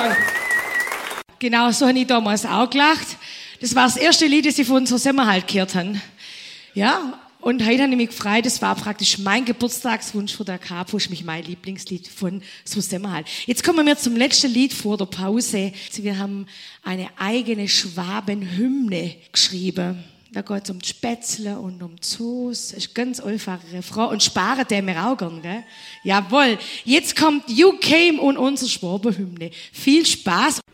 Genau, so habe ich damals auch gelacht. Das war das erste Lied, das ich von unserer Sommerhalt gehört habe. Ja, und heute habe ich mich gefreut, das war praktisch mein Geburtstagswunsch von der Capo, ist mich mein Lieblingslied von so Sommerhalt. Jetzt kommen wir zum letzten Lied vor der Pause. Wir haben eine eigene Schwabenhymne geschrieben. Da geht es um die Spätzle und um die Soße. Das ist ein ganz einfacher Refrain. Und sparen den wir auch gern, gell? Jawohl. Jetzt kommt You Came und unsere Schwabenhymne. Viel Spaß.